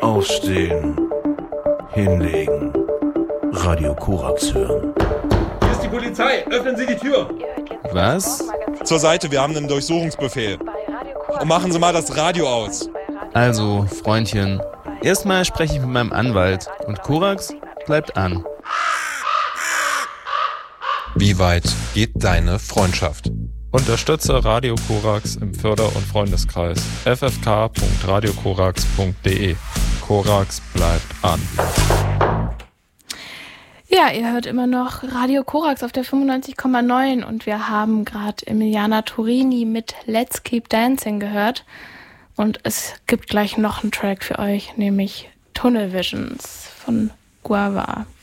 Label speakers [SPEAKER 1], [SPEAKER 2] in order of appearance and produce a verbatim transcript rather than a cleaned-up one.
[SPEAKER 1] Aufstehen. Hinlegen. Radio Korax hören.
[SPEAKER 2] Hier ist die Polizei. Öffnen Sie die Tür.
[SPEAKER 3] Was?
[SPEAKER 4] Zur Seite, wir haben einen Durchsuchungsbefehl. Und machen Sie mal das Radio aus.
[SPEAKER 3] Also, Freundchen, erstmal spreche ich mit meinem Anwalt und Korax bleibt an.
[SPEAKER 4] Wie weit geht deine Freundschaft?
[SPEAKER 5] Unterstütze Radio Korax im Förder- und Freundeskreis. f f k punkt radio korax punkt d e. Korax bleibt an.
[SPEAKER 6] Ja, ihr hört immer noch Radio Korax auf der fünfundneunzig Komma neun und wir haben gerade Emiliana Turini mit Let's Keep Dancing gehört. Und es gibt gleich noch einen Track für euch, nämlich Tunnel Visions von Guava.